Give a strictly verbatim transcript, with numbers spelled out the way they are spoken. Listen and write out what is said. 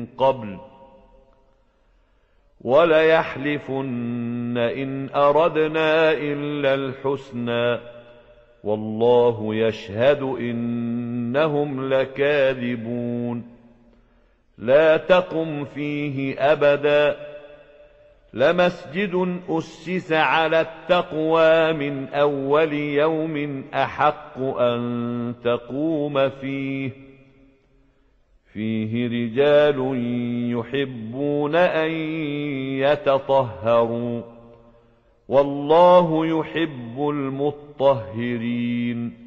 قبل وليحلفن إن أردنا إلا الحسنى والله يشهد إنهم لكاذبون لا تقم فيه أبدا لمسجد أسس على التقوى من أول يوم أحق أن تقوم فيه فيه رجال يحبون أن يتطهروا والله يحب المطهرين